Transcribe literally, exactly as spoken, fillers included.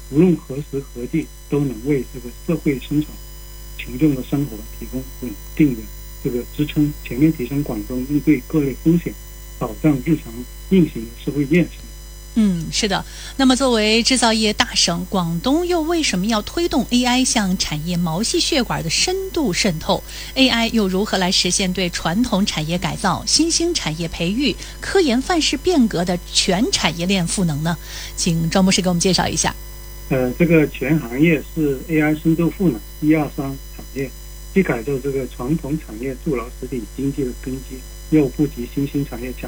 无论何时何地都能为这个社会生产群众的生活提供稳定的这个支撑，全面提升广东应对各类风险、保障日常运行的社会建设。 嗯，是的。那么作为制造业大省，广东又为什么要推动 A I 向产业毛细血管的深度渗透？ A I 又如何来实现对传统产业改造、新兴产业培育、科研范式变革的全产业链赋能呢？请庄博士给我们介绍一下。 呃，这个全行业是 A I 深度赋能一二三产业，既改造这个传统产业，筑牢实体经济的根基，又布局新兴产业抢